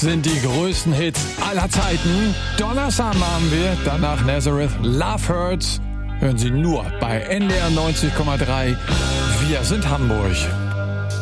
sind die größten Hits aller Zeiten. Donna Summer haben wir, danach Nazareth, Love Hurts. Hören Sie nur bei NDR 90,3. Wir sind Hamburg.